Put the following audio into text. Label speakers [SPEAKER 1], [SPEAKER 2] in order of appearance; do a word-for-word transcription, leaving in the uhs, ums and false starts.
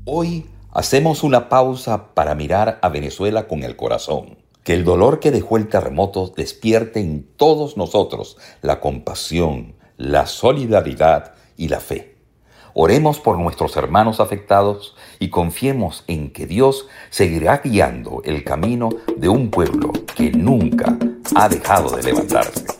[SPEAKER 1] Hoy hacemos una pausa para mirar a Venezuela con el corazón. Que el dolor que dejó el terremoto despierte en todos nosotros la compasión, la solidaridad y la fe. Oremos por nuestros hermanos afectados y confiemos en que Dios seguirá guiando el camino de un pueblo que nunca ha dejado de levantarse.